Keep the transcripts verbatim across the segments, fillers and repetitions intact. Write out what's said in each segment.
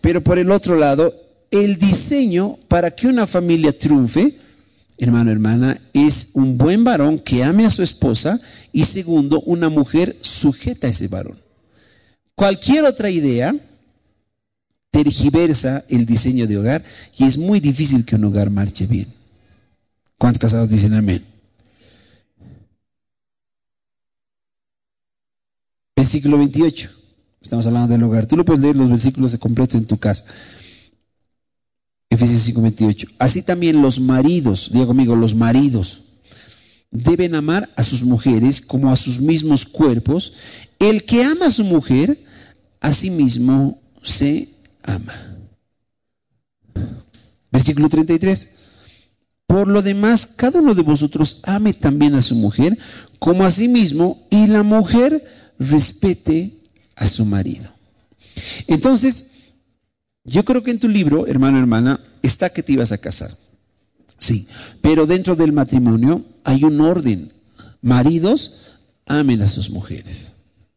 Pero por el otro lado, el diseño para que una familia triunfe, hermano, hermana, es un buen varón que ame a su esposa y segundo, una mujer sujeta a ese varón. Cualquier otra idea tergiversa el diseño de hogar y es muy difícil que un hogar marche bien. ¿Cuántos casados dicen amén? Versículo veintiocho. Estamos hablando del hogar. Tú lo puedes leer los versículos completos en tu casa. Efesios cinco veintiocho. Así también los maridos, diga conmigo, los maridos deben amar a sus mujeres como a sus mismos cuerpos. El que ama a su mujer, a sí mismo se ama. Versículo treinta y tres. Por lo demás, cada uno de vosotros ame también a su mujer como a sí mismo, y la mujer respete a su marido. Entonces, yo creo que en tu libro, hermano, hermana, está que te ibas a casar. Sí, pero dentro del matrimonio hay un orden. Maridos, amen a sus mujeres.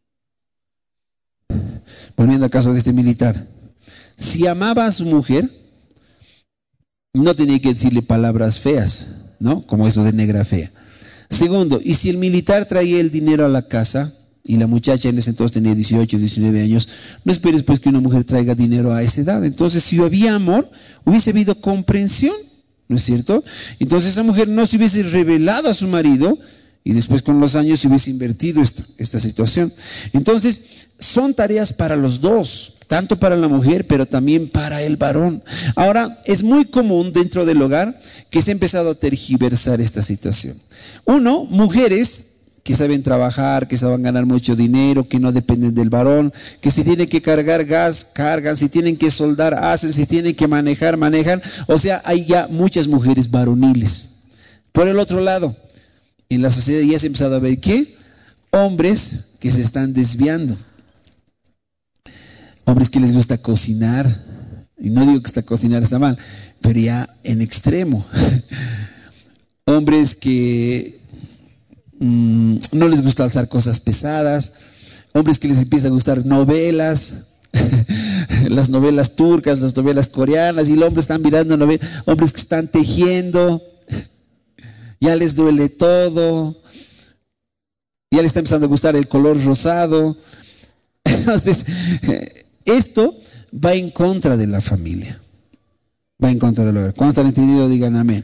Volviendo al caso de este militar. Si amaba a su mujer, no tenía que decirle palabras feas, ¿no? Como eso de negra fea. Segundo, y si el militar traía el dinero a la casa y la muchacha en ese entonces tenía dieciocho, diecinueve años, no esperes pues que una mujer traiga dinero a esa edad. Entonces, si había amor, hubiese habido comprensión, ¿no es cierto? Entonces esa mujer no se hubiese revelado a su marido y después con los años se hubiese invertido esta, esta situación. Entonces, son tareas para los dos, tanto para la mujer, pero también para el varón. Ahora, es muy común dentro del hogar que se ha empezado a tergiversar esta situación. Uno, mujeres que saben trabajar, que saben ganar mucho dinero, que no dependen del varón, que si tienen que cargar gas, cargan, si tienen que soldar, hacen, si tienen que manejar, manejan. O sea, hay ya muchas mujeres varoniles. Por el otro lado, en la sociedad ya se ha empezado a ver que hombres que se están desviando. Hombres que les gusta cocinar, y no digo que está cocinar está mal, pero ya en extremo. Hombres que mmm, no les gusta alzar cosas pesadas, hombres que les empieza a gustar novelas, las novelas turcas, las novelas coreanas, y los hombres están mirando novelas, hombres que están tejiendo, ya les duele todo, ya les está empezando a gustar el color rosado. Entonces, esto va en contra de la familia, va en contra del hogar. ¿Cuántos han entendido? Digan amén.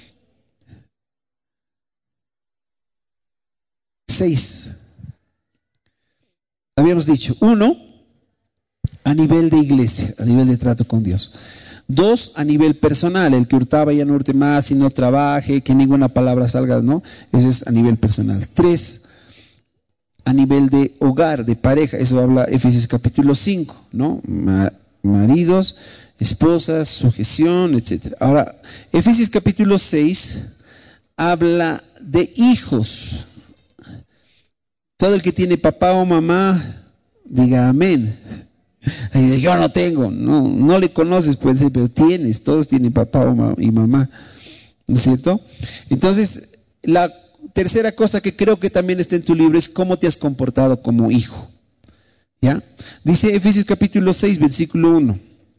Seis. Habíamos dicho, uno, a nivel de iglesia, a nivel de trato con Dios. Dos, a nivel personal, el que hurtaba ya no hurte más y no trabaje, que ninguna palabra salga, ¿no? Eso es a nivel personal. Tres, a nivel de hogar, de pareja, eso habla Efesios capítulo cinco, ¿no? Maridos, esposas, sujeción, etcétera. Ahora, Efesios capítulo seis habla de hijos. Todo el que tiene papá o mamá, diga amén. Y dice, yo no tengo, no, no le conoces, puede ser, pero tienes, todos tienen papá o ma- y mamá, ¿no es cierto? Entonces, la tercera cosa que creo que también está en tu libro es cómo te has comportado como hijo. ¿Ya? Dice Efesios capítulo seis, versículo uno.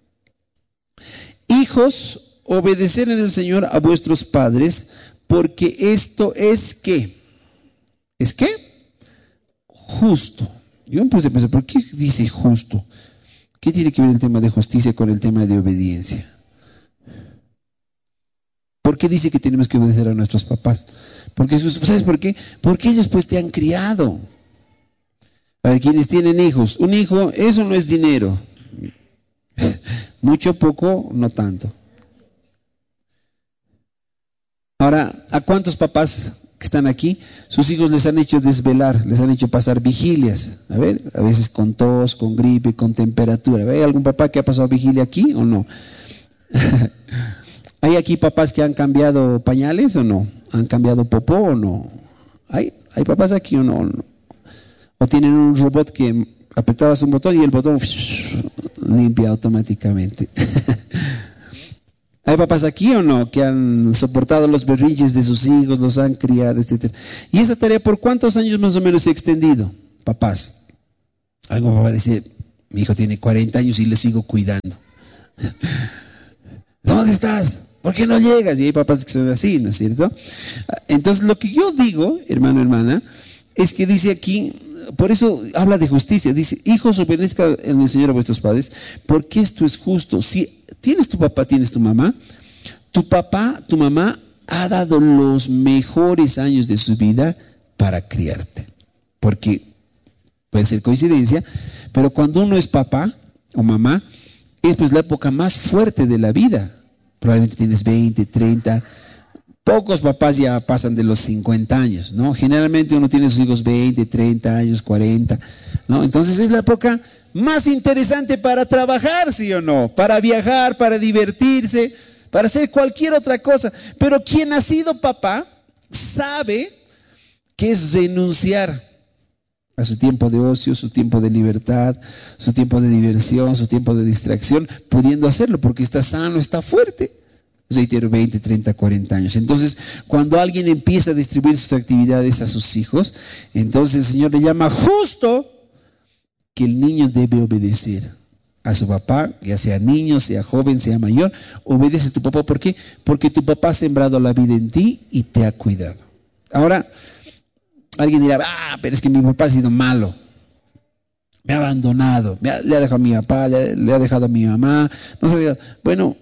Hijos, obedeced en el Señor a vuestros padres, porque esto es ¿qué? ¿Es qué? Justo. Yo me puse a pensar, ¿por qué dice justo? ¿Qué tiene que ver el tema de justicia con el tema de obediencia? ¿Por qué dice que tenemos que obedecer a nuestros papás? Porque, ¿sabes por qué? Porque ellos pues te han criado. A ver, quienes tienen hijos, un hijo, eso no es dinero. Mucho, poco, no tanto. Ahora, ¿a cuántos papás que están aquí, sus hijos les han hecho desvelar, les han hecho pasar vigilias? A ver, a veces con tos, con gripe, con temperatura. ¿Hay algún papá que ha pasado vigilia aquí o no? ¿Hay aquí papás que han cambiado pañales o no? ¿Han cambiado popó o no? ¿Hay, hay papás aquí o no? ¿O tienen un robot que apretabas un botón y el botón limpia automáticamente? ¿Hay papás aquí o no que han soportado los berrinches de sus hijos, los han criado, etcétera? ¿Y esa tarea por cuántos años más o menos se ha extendido, papás? Algún papá dice, mi hijo tiene cuarenta años y le sigo cuidando. ¿Dónde estás? ¿Por qué no llegas? Y hay papás que son así, ¿no es cierto? Entonces lo que yo digo, hermano, hermana, es que dice aquí, por eso habla de justicia, dice, hijos, obedezcan en el Señor a vuestros padres, porque esto es justo. Si tienes tu papá, tienes tu mamá, tu papá, tu mamá ha dado los mejores años de su vida para criarte. Porque puede ser coincidencia, pero cuando uno es papá o mamá, es pues la época más fuerte de la vida. Probablemente tienes veinte, treinta, pocos papás ya pasan de los cincuenta años, ¿no? Generalmente uno tiene sus hijos veinte, treinta años, cuarenta, ¿no? Entonces es la época más interesante para trabajar, ¿sí o no? Para viajar, para divertirse, para hacer cualquier otra cosa. Pero quien ha sido papá sabe que es renunciar a su tiempo de ocio, su tiempo de libertad, su tiempo de diversión, su tiempo de distracción, pudiendo hacerlo porque está sano, está fuerte. Reitero, veinte, treinta, cuarenta años. Entonces, cuando alguien empieza a distribuir sus actividades a sus hijos, entonces el Señor le llama justo que el niño debe obedecer a su papá, ya sea niño, sea joven, sea mayor. Obedece a tu papá. ¿Por qué? Porque tu papá ha sembrado la vida en ti y te ha cuidado. Ahora, alguien dirá, ah, pero es que mi papá ha sido malo, me ha abandonado, me ha, le ha dejado a mi papá, le, le ha dejado a mi mamá. No sé, bueno,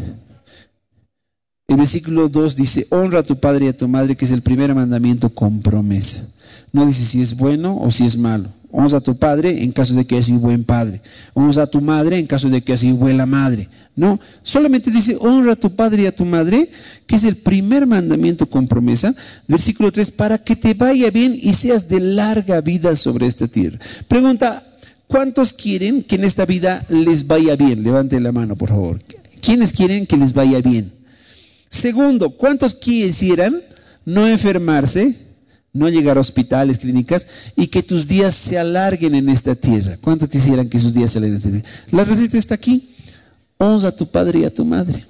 el versículo dos dice, honra a tu padre y a tu madre, que es el primer mandamiento con promesa. No dice si es bueno o si es malo. Honra a tu padre en caso de que haya sido buen padre. Honra a tu madre en caso de que haya sido buena madre. No, solamente dice honra a tu padre y a tu madre, que es el primer mandamiento con promesa. Versículo tres, para que te vaya bien y seas de larga vida sobre esta tierra. Pregunta, ¿cuántos quieren que en esta vida les vaya bien? Levanten la mano, por favor. ¿Quiénes quieren que les vaya bien? Segundo, ¿cuántos quisieran no enfermarse, no llegar a hospitales, clínicas, y que tus días se alarguen en esta tierra? ¿Cuántos quisieran que sus días se alarguen en esta tierra? La receta está aquí. Honra a tu padre y a tu madre.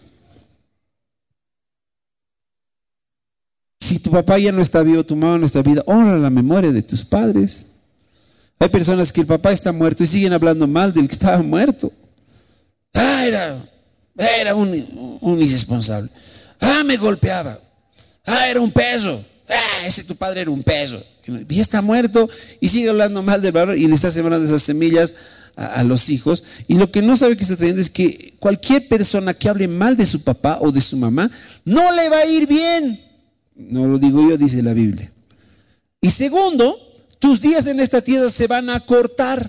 Si tu papá ya no está vivo, tu mamá no está viva, honra la memoria de tus padres. Hay personas que el papá está muerto y siguen hablando mal del que estaba muerto. Ah, era, era un, un irresponsable. Ah, me golpeaba. Ah, era un peso. Ah, ese tu padre era un peso. Y está muerto y sigue hablando mal del varón y le está sembrando esas semillas a, a los hijos. Y lo que no sabe que está trayendo es que cualquier persona que hable mal de su papá o de su mamá no le va a ir bien. No lo digo yo, dice la Biblia. Y segundo, tus días en esta tierra se van a cortar.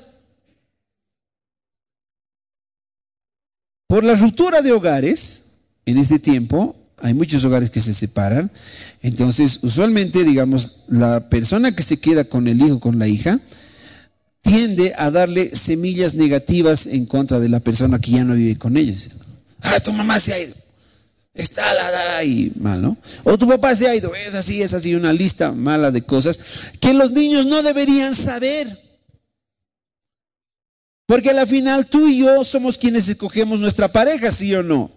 Por la ruptura de hogares, en este tiempo, hay muchos hogares que se separan. Entonces, usualmente, digamos, la persona que se queda con el hijo, con la hija, tiende a darle semillas negativas en contra de la persona que ya no vive con ellos. Ah, tu mamá se ha ido. Está la, la, la, y mal, ¿no? O tu papá se ha ido. Es así, es así, una lista mala de cosas que los niños no deberían saber. Porque al final tú y yo somos quienes escogemos nuestra pareja, ¿sí o no?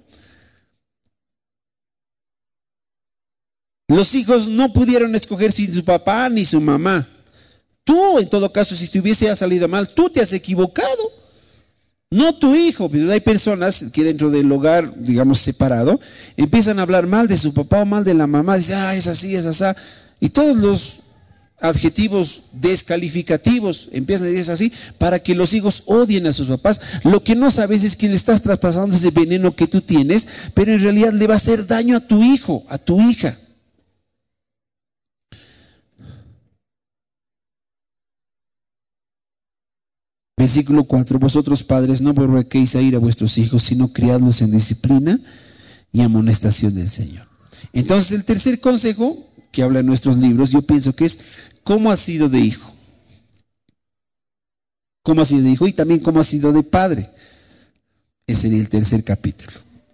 Los hijos no pudieron escoger sin su papá ni su mamá. Tú, en todo caso, si te hubiese salido mal, tú te has equivocado. No tu hijo. Pero hay personas que dentro del hogar, digamos, separado, empiezan a hablar mal de su papá o mal de la mamá. Dicen, ah, es así, es así. Y todos los adjetivos descalificativos empiezan a decir así para que los hijos odien a sus papás. Lo que no sabes es que le estás traspasando ese veneno que tú tienes, pero en realidad le va a hacer daño a tu hijo, a tu hija. Versículo cuatro, vosotros padres no provoquéis a ir a vuestros hijos, sino criadlos en disciplina y amonestación del Señor. Entonces el tercer consejo que habla en nuestros libros, yo pienso que es cómo has sido de hijo. Cómo has sido de hijo y también cómo has sido de padre. Ese sería el tercer capítulo.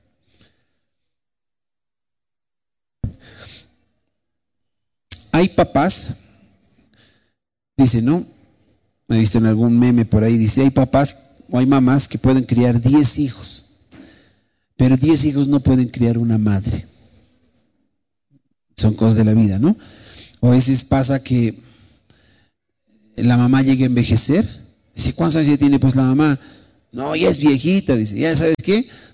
Hay papás, dice, ¿no? Me he visto en algún meme por ahí, dice, hay papás o hay mamás que pueden criar diez hijos, pero diez hijos no pueden criar una madre. Son cosas de la vida, ¿no? O a veces pasa que la mamá llega a envejecer. Dice, ¿cuántos años ya tiene? Pues la mamá, no, ya es viejita. Dice, ya sabes qué,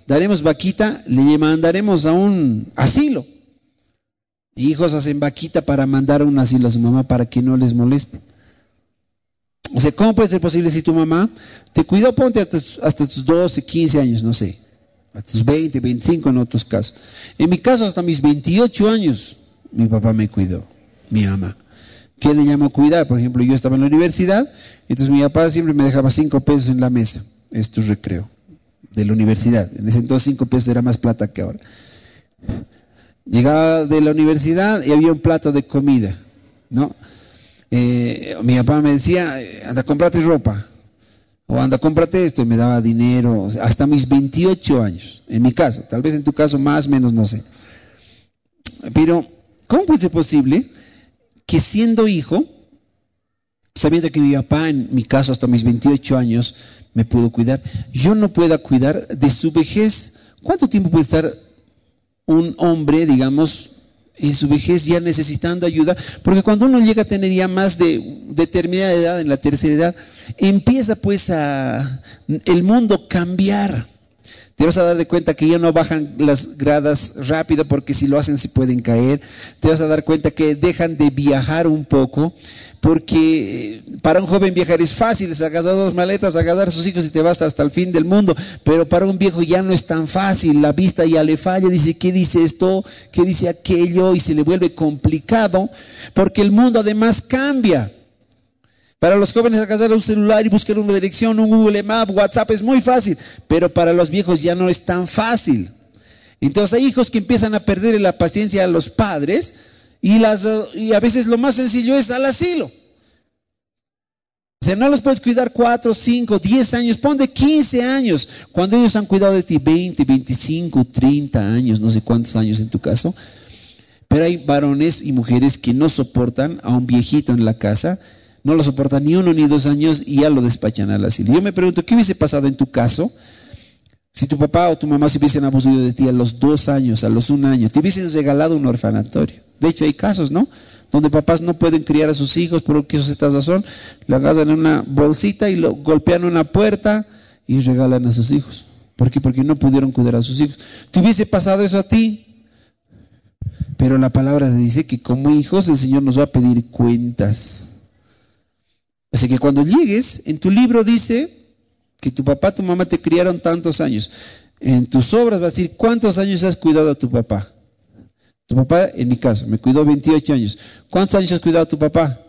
daremos vaquita, le mandaremos a un asilo. Hijos hacen vaquita para mandar a un asilo a su mamá para que no les moleste. O sea, ¿cómo puede ser posible si tu mamá te cuidó, ponte hasta, hasta tus doce, quince años, no sé, hasta tus veinte, veinticinco en otros casos? En mi caso, hasta mis veintiocho años, mi papá me cuidó, mi mamá. ¿Qué le llamo cuidar? Por ejemplo, yo estaba en la universidad, entonces mi papá siempre me dejaba cinco pesos en la mesa. Es tu recreo de la universidad. En ese entonces cinco pesos era más plata que ahora. Llegaba de la universidad y había un plato de comida, ¿no? Eh, mi papá me decía, anda, cómprate ropa, o anda, cómprate esto, y me daba dinero, hasta mis veintiocho años, en mi caso, tal vez en tu caso más, menos, no sé. Pero, ¿cómo puede ser posible que siendo hijo, sabiendo que mi papá, en mi caso, hasta mis veintiocho años, me pudo cuidar, yo no pueda cuidar de su vejez? ¿Cuánto tiempo puede estar un hombre, digamos, en su vejez ya necesitando ayuda? Porque cuando uno llega a tener ya más de determinada edad, en la tercera edad, empieza pues a el mundo cambiar. Te vas a dar de cuenta que ya no bajan las gradas rápido, porque si lo hacen se pueden caer. Te vas a dar cuenta que dejan de viajar un poco, porque para un joven viajar es fácil, es agarrar dos maletas, agarrar a sus hijos y te vas hasta el fin del mundo. Pero para un viejo ya no es tan fácil, la vista ya le falla, dice, ¿qué dice esto? ¿Qué dice aquello? Y se le vuelve complicado, porque el mundo además cambia. Para los jóvenes agarrar un celular y buscar una dirección, un Google Maps, WhatsApp es muy fácil, pero para los viejos ya no es tan fácil. Entonces hay hijos que empiezan a perder la paciencia a los padres y, las, y a veces lo más sencillo es al asilo. O sea, no los puedes cuidar cuatro, cinco, diez años, ponte quince años, cuando ellos han cuidado de ti veinte, veinticinco, treinta años, no sé cuántos años en tu caso. Pero hay varones y mujeres que no soportan a un viejito en la casa. No lo soportan ni uno ni dos años y ya lo despachan al asilo. Yo me pregunto, ¿qué hubiese pasado en tu caso si tu papá o tu mamá se hubiesen abusado de ti a los dos años, a los un año? Te hubiesen regalado un orfanatorio. De hecho, hay casos, ¿no?, donde papás no pueden criar a sus hijos por qué razón, le agarran en una bolsita y lo golpean una puerta y regalan a sus hijos. ¿Por qué? Porque no pudieron cuidar a sus hijos. ¿Te hubiese pasado eso a ti? Pero la palabra dice que como hijos el Señor nos va a pedir cuentas. Así que cuando llegues, en tu libro dice que tu papá, tu mamá te criaron tantos años. En tus obras va a decir, ¿cuántos años has cuidado a tu papá? Tu papá, en mi caso, me cuidó veintiocho años. ¿Cuántos años has cuidado a tu papá?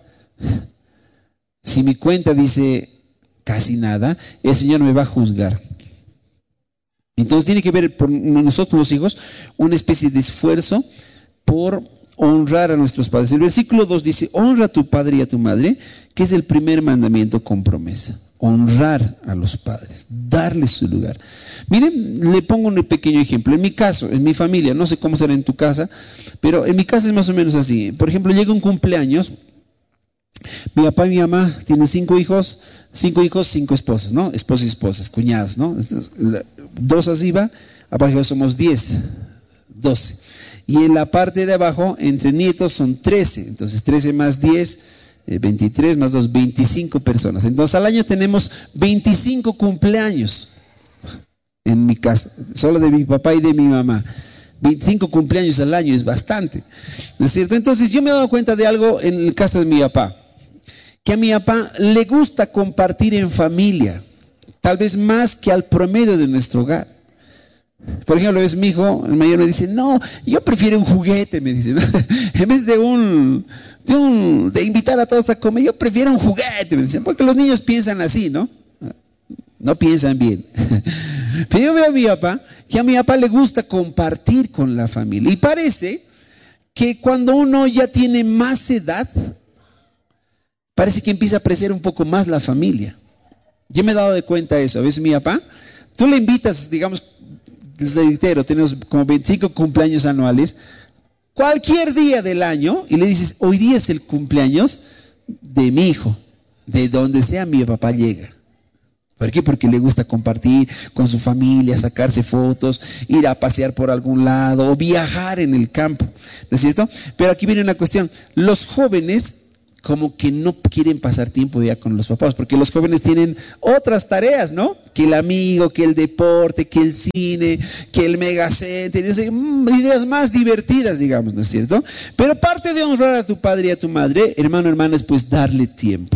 Si mi cuenta dice casi nada, el Señor me va a juzgar. Entonces tiene que ver por nosotros los hijos una especie de esfuerzo por honrar a nuestros padres. El versículo dos dice, honra a tu padre y a tu madre, que es el primer mandamiento con promesa. Honrar a los padres, darles su lugar. Miren, le pongo un pequeño ejemplo. En mi caso, en mi familia, no sé cómo será en tu casa, pero en mi casa es más o menos así. Por ejemplo, llega un cumpleaños, mi papá y mi mamá tienen cinco hijos, cinco hijos, cinco esposas, ¿no? Esposas y esposas, cuñados, ¿no? Dos arriba, abajo somos diez, doce. Y en la parte de abajo, entre nietos, son trece. Entonces, trece más diez, eh, veintitrés más dos, veinticinco personas. Entonces, al año tenemos veinticinco cumpleaños. En mi casa, solo de mi papá y de mi mamá. veinticinco cumpleaños al año es bastante, ¿no es cierto? Entonces, yo me he dado cuenta de algo en el caso de mi papá. Que a mi papá le gusta compartir en familia. Tal vez más que al promedio de nuestro hogar. Por ejemplo, ves, mi hijo, el mayor me dice, no, yo prefiero un juguete, me dice, ¿no? En vez de un, de un, de invitar a todos a comer, yo prefiero un juguete, me dicen, porque los niños piensan así, ¿no? No piensan bien. Pero yo veo a mi papá, que a mi papá le gusta compartir con la familia. Y parece que cuando uno ya tiene más edad, parece que empieza a apreciar un poco más la familia. Yo me he dado de cuenta de eso. A veces mi papá, tú le invitas, digamos, les reitero, tenemos como veinticinco cumpleaños anuales, cualquier día del año, y le dices, hoy día es el cumpleaños de mi hijo, de donde sea mi papá llega. ¿Por qué? Porque le gusta compartir con su familia, sacarse fotos, ir a pasear por algún lado o viajar en el campo, ¿no es cierto? Pero aquí viene una cuestión, los jóvenes como que no quieren pasar tiempo ya con los papás, porque los jóvenes tienen otras tareas, ¿no? Que el amigo, que el deporte, que el cine, que el megacenter, no sé, ideas más divertidas, digamos, ¿no es cierto? Pero parte de honrar a tu padre y a tu madre, hermano, hermana, es pues darle tiempo.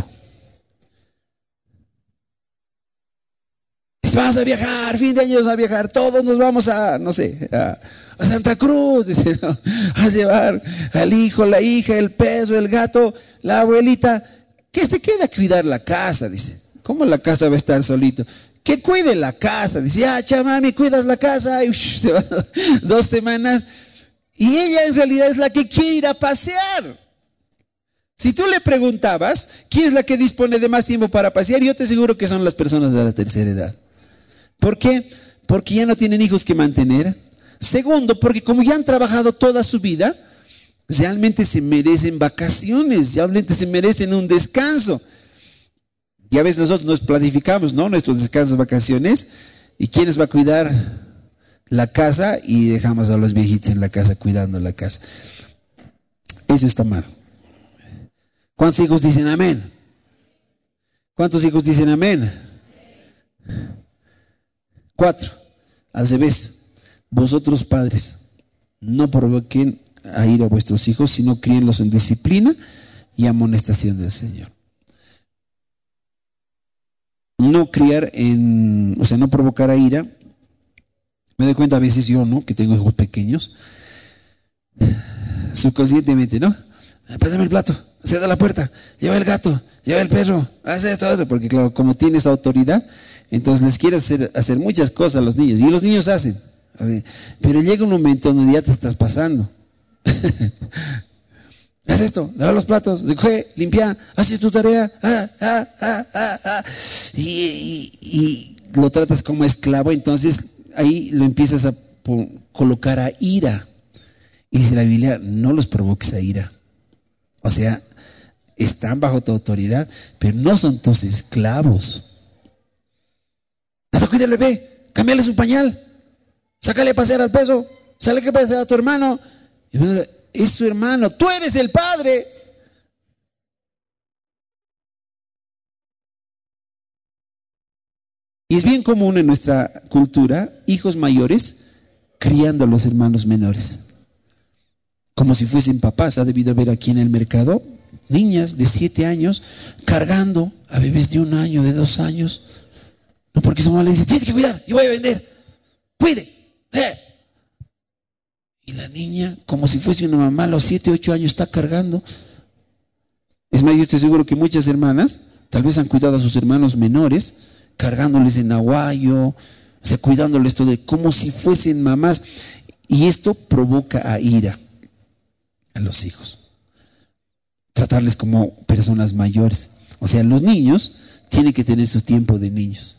Vas a viajar, fin de año vas a viajar, todos nos vamos a, no sé, a, a Santa Cruz, dice, ¿no? A llevar al hijo, la hija, el perro, el gato, la abuelita, que se quede a cuidar la casa, dice. ¿Cómo la casa va a estar solito? Que cuide la casa, dice, ya, cha, mami, cuidas la casa, y uff, se va dos semanas, y ella en realidad es la que quiere ir a pasear. Si tú le preguntabas, ¿quién es la que dispone de más tiempo para pasear? Yo te aseguro que son las personas de la tercera edad. ¿Por qué? Porque ya no tienen hijos que mantener. Segundo, porque como ya han trabajado toda su vida, realmente se merecen vacaciones, realmente se merecen un descanso. Y a veces nosotros nos planificamos, ¿no? Nuestros descansos, vacaciones. ¿Y quién les va a cuidar la casa? Y dejamos a los viejitos en la casa cuidando la casa. Eso está mal. ¿Cuántos hijos dicen amén? ¿Cuántos hijos dicen amén? Cuatro. Al revés, vosotros padres, no provoquen a ir a vuestros hijos, sino críenlos en disciplina y amonestación del Señor. No criar en, o sea, no provocar a ira. Me doy cuenta a veces yo, ¿no? Que tengo hijos pequeños, subconscientemente, ¿no? Pásame el plato, cierra la puerta, lleva el gato, lleva el perro, hace esto, porque claro, como tienes autoridad, entonces les quieres hacer, hacer muchas cosas a los niños, y los niños hacen, pero llega un momento donde ya te estás pasando. Haz esto, lava los platos, recoge, limpia, haces tu tarea, ah, ah, ah, ah, ah. Y, y, y lo tratas como esclavo, entonces ahí lo empiezas a po- colocar a ira. Y dice la Biblia, no los provoques a ira. O sea, están bajo tu autoridad, pero no son tus esclavos. Nada, cuida al bebé, cámbiale su pañal, sácale a pasear al peso, sale que pasear a tu hermano. Es su hermano, tú eres el padre. Y es bien común en nuestra cultura, hijos mayores criando a los hermanos menores, como si fuesen papás. Ha debido haber aquí en el mercado niñas de siete años cargando a bebés de un año, de dos años. No, porque su mamá le dice, tienes que cuidar, yo voy a vender, cuide. Eh. Y la niña, como si fuese una mamá, a los siete, ocho años está cargando. Es más, yo estoy seguro que muchas hermanas tal vez han cuidado a sus hermanos menores, cargándoles en aguayo, o sea, cuidándoles todo, como si fuesen mamás. Y esto provoca a ira a los hijos. Tratarles como personas mayores. O sea, los niños tienen que tener su tiempo de niños.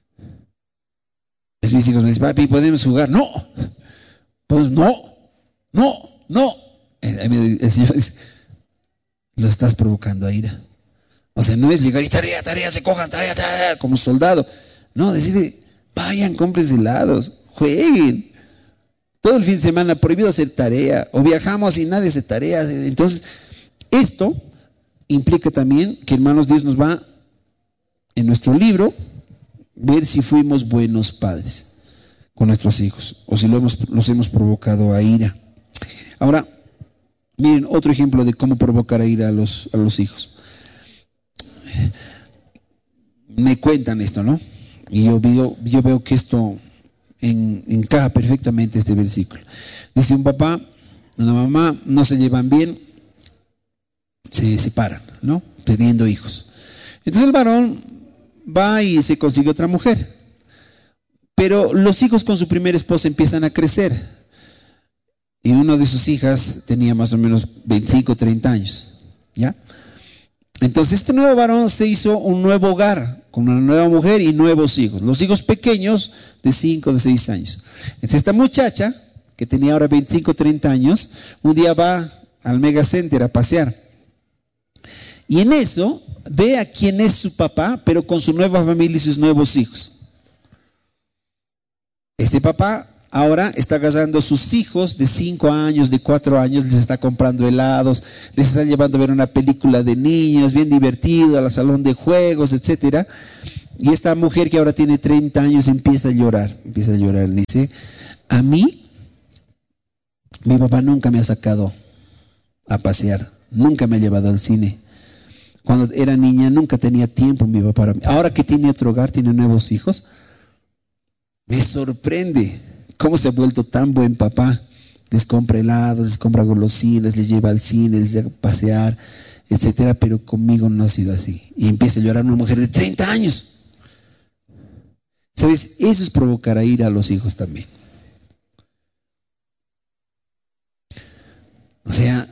Es mis hijos me dicen, papi, ¿podemos jugar? No. Pues no, no, no. El, el Señor dice, lo estás provocando a ira. O sea, no es llegar y tarea, tarea, se cojan, tarea, tarea, como soldado. No, decide, vayan, compren helados, jueguen. Todo el fin de semana prohibido hacer tarea, o viajamos y nadie hace tareas. Entonces, esto implica también que, hermanos, Dios nos va, en nuestro libro, ver si fuimos buenos padres con nuestros hijos, o si lo hemos, los hemos provocado a ira. Ahora, miren, otro ejemplo de cómo provocar a ira a los, a los hijos. Me cuentan esto, ¿no? Y yo veo, yo veo que esto en, encaja perfectamente este versículo. Dice, un papá, una mamá no se llevan bien, se separan, ¿no? Teniendo hijos. Entonces el varón va y se consigue otra mujer. Pero los hijos con su primera esposa empiezan a crecer. Y una de sus hijas tenía más o menos veinticinco, treinta años. ¿Ya? Entonces este nuevo varón se hizo un nuevo hogar, con una nueva mujer y nuevos hijos. Los hijos pequeños de cinco, de seis años. Entonces esta muchacha, que tenía ahora veinticinco, treinta años, un día va al megacenter a pasear. Y en eso ve a quién es su papá, pero con su nueva familia y sus nuevos hijos. Este papá ahora está agarrando a sus hijos de cinco años, de cuatro años, les está comprando helados, les está llevando a ver una película de niños, bien divertido, al salón de juegos, etcétera. Y esta mujer que ahora tiene treinta años empieza a llorar, empieza a llorar, dice, a mí, mi papá nunca me ha sacado a pasear, nunca me ha llevado al cine. Cuando era niña nunca tenía tiempo mi papá para mí. Ahora que tiene otro hogar, tiene nuevos hijos, me sorprende cómo se ha vuelto tan buen papá. Les compra helados, les compra golosinas, les lleva al cine, les lleva a pasear, etcétera. Pero conmigo no ha sido así. Y empieza a llorar una mujer de treinta años. ¿Sabes? Eso es provocar a ira a los hijos también. O sea,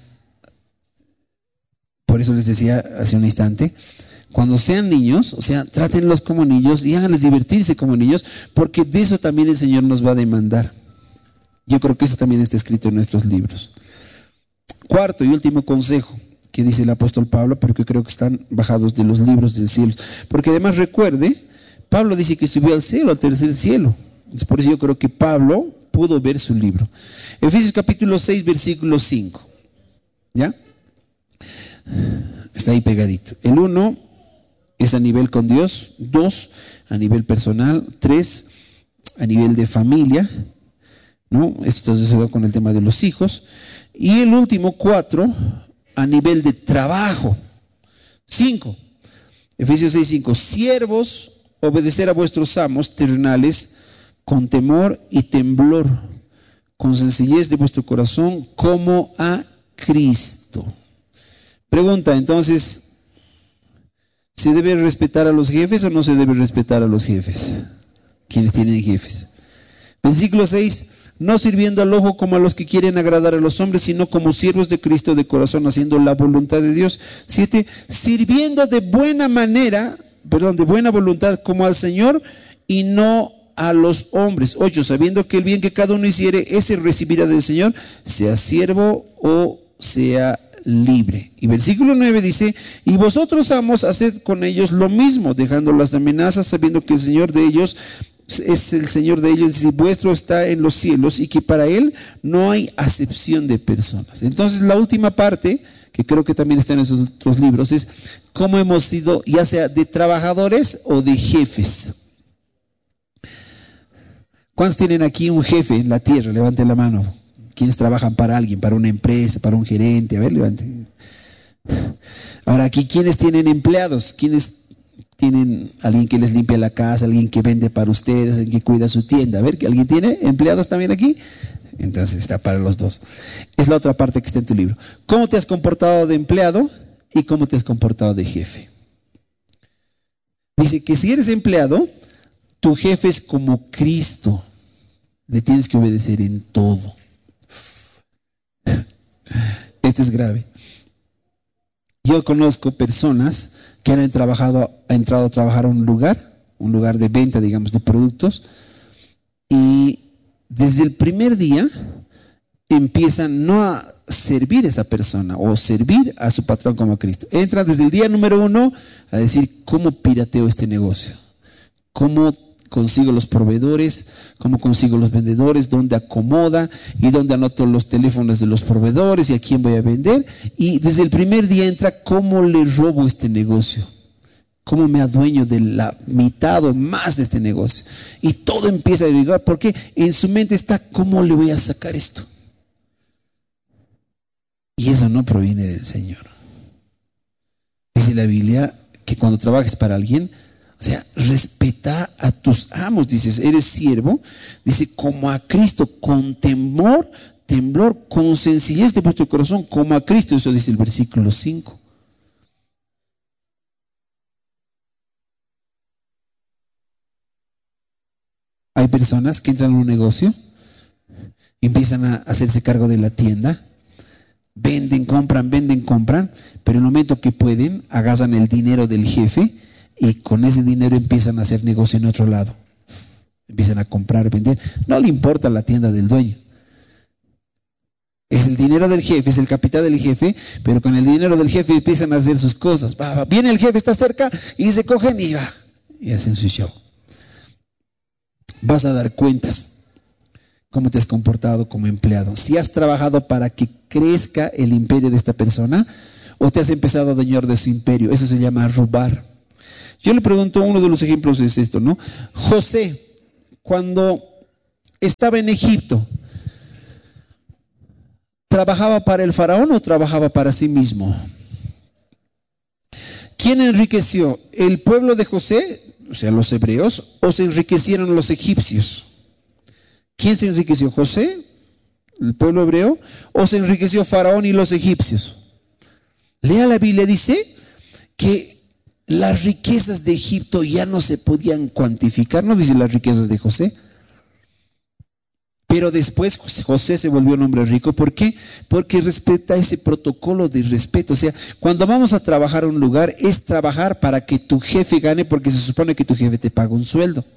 por eso les decía hace un instante, cuando sean niños, o sea, trátenlos como niños y háganles divertirse como niños, porque de eso también el Señor nos va a demandar. Yo creo que eso también está escrito en nuestros libros. Cuarto y último consejo que dice el apóstol Pablo, pero que creo que están bajados de los libros del cielo. Porque además recuerde, Pablo dice que subió al cielo, al tercer cielo. Entonces, por eso yo creo que Pablo pudo ver su libro. Efesios capítulo seis, versículo cinco. ¿Ya? Está ahí pegadito. El uno es a nivel con Dios, dos a nivel personal, tres a nivel de familia, ¿no? Esto está asociado con el tema de los hijos. Y el último, cuatro, a nivel de trabajo. Cinco, Efesios seis, cinco. Siervos, obedecer a vuestros amos terrenales con temor y temblor, con sencillez de vuestro corazón, como a Cristo. Pregunta, entonces, ¿se debe respetar a los jefes o no se debe respetar a los jefes? Quienes tienen jefes. Versículo seis, no sirviendo al ojo como a los que quieren agradar a los hombres, sino como siervos de Cristo de corazón, haciendo la voluntad de Dios. Siete, sirviendo de buena manera, perdón, de buena voluntad como al Señor y no a los hombres. Ocho, sabiendo que el bien que cada uno hiciere, ese recibirá del Señor, sea siervo o sea libre. Y versículo nueve dice, y vosotros, amos, haced con ellos lo mismo, dejando las amenazas, sabiendo que el Señor de ellos es el Señor de ellos, y vuestro está en los cielos, y que para Él no hay acepción de personas. Entonces la última parte, que creo que también está en esos otros libros, es cómo hemos sido, ya sea de trabajadores o de jefes. ¿Cuántos tienen aquí un jefe en la tierra? Levanten la mano. ¿Quiénes trabajan para alguien, para una empresa, para un gerente? A ver, levanten. Ahora aquí, ¿quiénes tienen empleados? ¿Quiénes tienen alguien que les limpia la casa, alguien que vende para ustedes, alguien que cuida su tienda? A ver, ¿alguien tiene empleados también aquí? Entonces está para los dos. Es la otra parte que está en tu libro. ¿Cómo te has comportado de empleado y cómo te has comportado de jefe? Dice que si eres empleado, tu jefe es como Cristo. Le tienes que obedecer en todo. Esto es grave. Yo conozco personas que han trabajado, han entrado a trabajar a un lugar, un lugar de venta, digamos, de productos, y desde el primer día empiezan no a servir a esa persona o servir a su patrón como a Cristo. Entran desde el día número uno a decir, ¿cómo pirateo este negocio? ¿Cómo consigo los proveedores? ¿Cómo consigo los vendedores? ¿Dónde acomoda? ¿Y dónde anoto los teléfonos de los proveedores? ¿Y a quién voy a vender? Y desde el primer día entra, ¿cómo le robo este negocio? ¿Cómo me adueño de la mitad o más de este negocio? Y todo empieza a derivar, porque en su mente está, ¿cómo le voy a sacar esto? Y eso no proviene del Señor. Dice la Biblia que cuando trabajes para alguien, o sea, respeta a tus amos. Dices, eres siervo, dice, como a Cristo, con temor, temblor, con sencillez de vuestro corazón, como a Cristo. Eso dice el versículo cinco. Hay personas que entran a un negocio, empiezan a hacerse cargo de la tienda, venden, compran, venden, compran, pero en el momento que pueden, agarran el dinero del jefe y con ese dinero empiezan a hacer negocio en otro lado. Empiezan a comprar, vender. No le importa la tienda del dueño. Es el dinero del jefe, es el capital del jefe, pero con el dinero del jefe empiezan a hacer sus cosas. Va, va. Viene el jefe, está cerca y se cogen y va. Y hacen su show. Vas a dar cuentas. cómo te has comportado como empleado. Si has trabajado para que crezca el imperio de esta persona o te has empezado a adueñar de su imperio. Eso se llama robar. Yo le pregunto, uno de los ejemplos es esto, ¿no? José, cuando estaba en Egipto, ¿trabajaba para el faraón o trabajaba para sí mismo? ¿Quién enriqueció? ¿El pueblo de José, o sea, los hebreos, o se enriquecieron los egipcios? ¿Quién se enriqueció? ¿José, el pueblo hebreo, o se enriqueció faraón y los egipcios? Lea la Biblia, dice que las riquezas de Egipto ya no se podían cuantificar, no dice las riquezas de José. Pero después José se volvió un hombre rico. ¿Por qué? Porque respeta ese protocolo de respeto. O sea, cuando vamos a trabajar a un lugar, es trabajar para que tu jefe gane, porque se supone que tu jefe te paga un sueldo.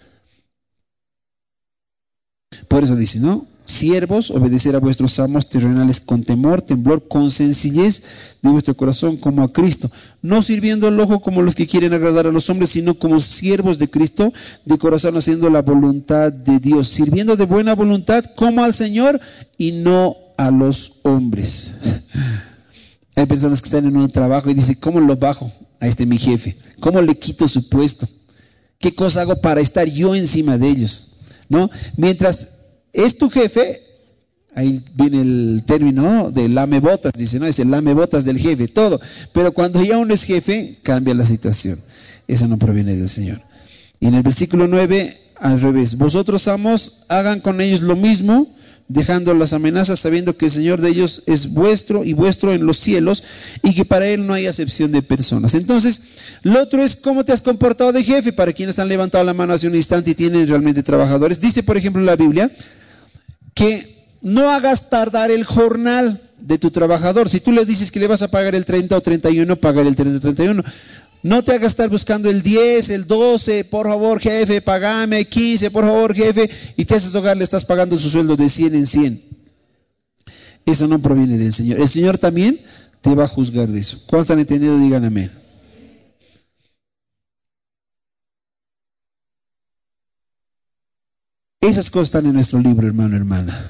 Por eso dice, ¿no? Siervos, obedecer a vuestros amos terrenales con temor, temblor, con sencillez de vuestro corazón, como a Cristo, no sirviendo al ojo como los que quieren agradar a los hombres, sino como siervos de Cristo, de corazón haciendo la voluntad de Dios, sirviendo de buena voluntad como al Señor y no a los hombres. Hay personas que están en un trabajo y dicen, ¿cómo lo bajo a este mi jefe? ¿Cómo le quito su puesto? ¿Qué cosa hago para estar yo encima de ellos? ¿No? Mientras es tu jefe, ahí viene el término del lamebotas, dice, no, es el lamebotas del jefe, todo. Pero cuando ya uno es jefe, cambia la situación. Eso no proviene del Señor. Y en el versículo nueve, al revés. Vosotros, amos, hagan con ellos lo mismo, dejando las amenazas, sabiendo que el Señor de ellos es vuestro y vuestro en los cielos, y que para Él no hay acepción de personas. Entonces, lo otro es cómo te has comportado de jefe. Para quienes han levantado la mano hace un instante y tienen realmente trabajadores, dice por ejemplo en la Biblia que no hagas tardar el jornal de tu trabajador. Si tú le dices que le vas a pagar el treinta o treinta y uno, pagar el treinta o treinta y uno. No te hagas estar buscando el diez, el doce, por favor jefe, pagame, quince, por favor jefe, y te haces hogar, le estás pagando su sueldo de cien en cien. Eso no proviene del Señor. El Señor también te va a juzgar de eso. ¿Cuántos han entendido? Digan amén. Esas cosas están en nuestro libro, hermano, hermana.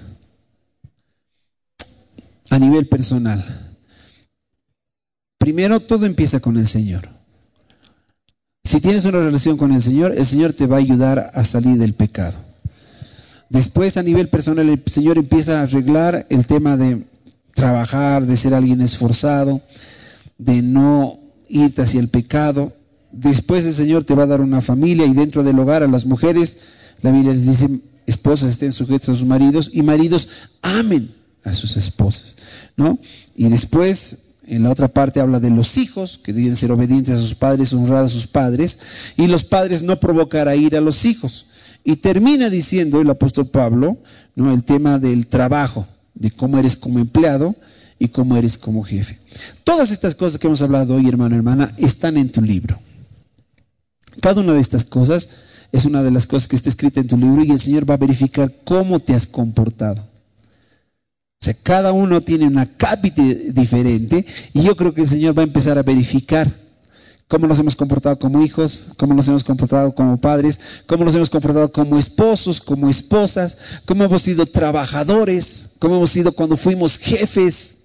A nivel personal. Primero, todo empieza con el Señor. Si tienes una relación con el Señor, el Señor te va a ayudar a salir del pecado. Después, a nivel personal, el Señor empieza a arreglar el tema de trabajar, de ser alguien esforzado, de no irte hacia el pecado. Después el Señor te va a dar una familia, y dentro del hogar a las mujeres, la Biblia les dice, esposas estén sujetas a sus maridos, y maridos amen a sus esposas, ¿no? Y después, en la otra parte habla de los hijos, que deben ser obedientes a sus padres, honrar a sus padres, y los padres no provocar a ira a los hijos. Y termina diciendo el apóstol Pablo, ¿no?, el tema del trabajo, de cómo eres como empleado y cómo eres como jefe. Todas estas cosas que hemos hablado hoy, hermano, hermana, están en tu libro. Cada una de estas cosas es una de las cosas que está escrita en tu libro, y el Señor va a verificar cómo te has comportado. O sea, cada uno tiene una cápita diferente, y yo creo que el Señor va a empezar a verificar cómo nos hemos comportado como hijos, cómo nos hemos comportado como padres, cómo nos hemos comportado como esposos, como esposas, cómo hemos sido trabajadores, cómo hemos sido cuando fuimos jefes.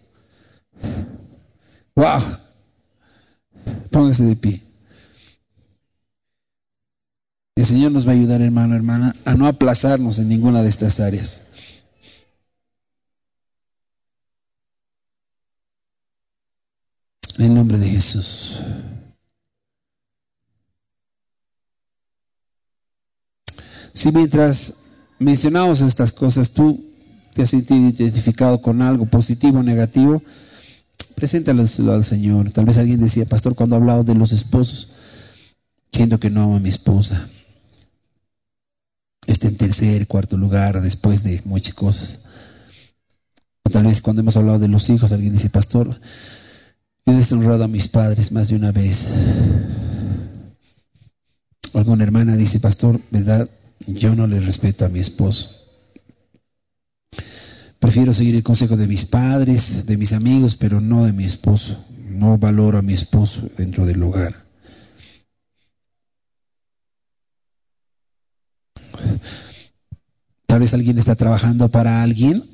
¡Wow! Póngase de pie. El Señor nos va a ayudar, hermano, hermana, a no aplazarnos en ninguna de estas áreas. En el nombre de Jesús. Si mientras mencionamos estas cosas tú te has sentido identificado con algo positivo o negativo, preséntalo al Señor. Tal vez alguien decía, pastor, cuando hablaba de los esposos, siento que no amo a mi esposa. Está en tercer, cuarto lugar después de muchas cosas. O tal vez cuando hemos hablado de los hijos, alguien dice, pastor, yo he deshonrado a mis padres más de una vez. O alguna hermana dice, pastor, ¿verdad? Yo no le respeto a mi esposo. Prefiero seguir el consejo de mis padres, de mis amigos, pero no de mi esposo. No valoro a mi esposo dentro del hogar. Tal vez alguien está trabajando para alguien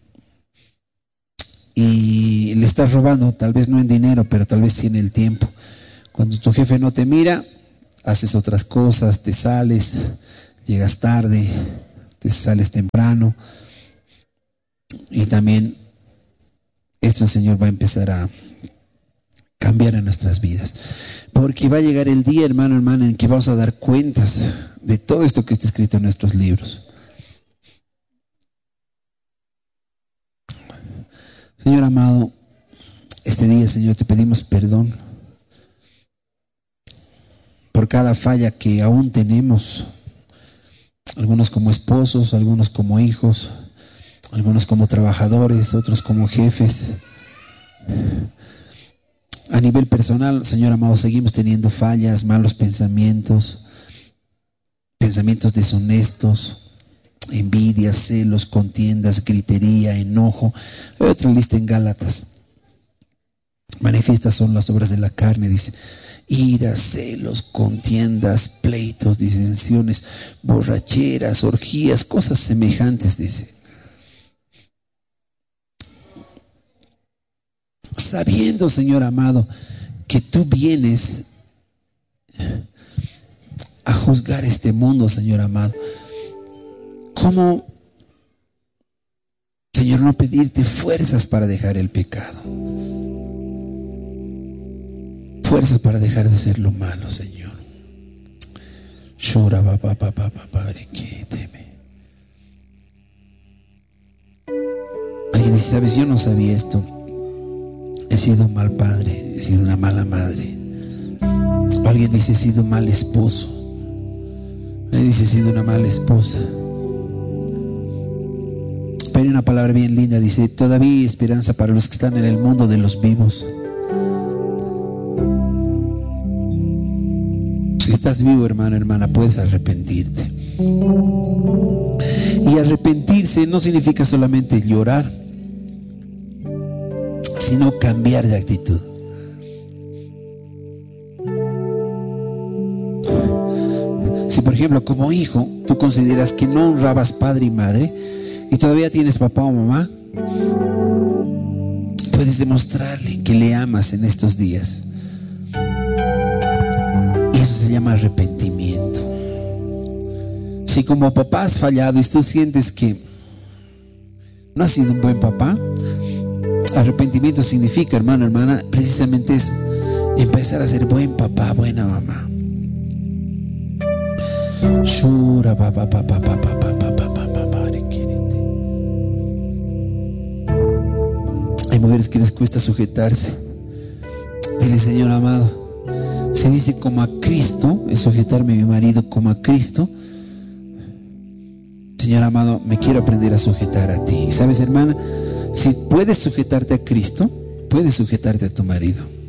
y le estás robando, tal vez no en dinero, pero tal vez sí en el tiempo. Cuando tu jefe no te mira, haces otras cosas, te sales, llegas tarde, te sales temprano. Y también esto el Señor va a empezar a cambiar en nuestras vidas. Porque va a llegar el día, hermano, hermana, en que vamos a dar cuentas de todo esto que está escrito en nuestros libros. Señor amado, este día, Señor, te pedimos perdón por cada falla que aún tenemos, algunos como esposos, algunos como hijos, algunos como trabajadores, otros como jefes. A nivel personal, Señor amado, seguimos teniendo fallas, malos pensamientos, pensamientos deshonestos, envidia, celos, contiendas, gritería, enojo. Hay otra lista en Gálatas. Manifiestas son las obras de la carne, dice: ira, celos, contiendas, pleitos, disensiones, borracheras, orgías, cosas semejantes, dice. Sabiendo, Señor amado, que tú vienes a juzgar este mundo, Señor amado, ¿cómo, Señor, no pedirte fuerzas para dejar el pecado? Fuerzas para dejar de ser lo malo, Señor. Llora, papá, papá, papá, teme. Alguien dice: sabes, yo no sabía esto. He sido un mal padre, he sido una mala madre. O alguien dice: he sido un mal esposo. Alguien dice: he sido una mala esposa. Pero hay una palabra bien linda, dice: todavía hay esperanza para los que están en el mundo de los vivos. Si estás vivo, hermano, hermana, puedes arrepentirte. Y arrepentirse no significa solamente llorar, sino cambiar de actitud. Si, por ejemplo, como hijo, tú consideras que no honrabas padre y madre y todavía tienes papá o mamá, puedes demostrarle que le amas en estos días. Y eso se llama arrepentimiento. Si como papá has fallado y tú sientes que no has sido un buen papá, arrepentimiento significa, hermano, hermana, precisamente eso: empezar a ser buen papá, buena mamá. Shura, papá, papá, papá, papá, papá, papá. Hay mujeres que les cuesta sujetarse. Dile: Señor amado, si dice como a Cristo, es sujetarme a mi marido como a Cristo. Señor amado, me quiero aprender a sujetar a ti. ¿Sabes, hermana? Si puedes sujetarte a Cristo, puedes sujetarte a tu marido.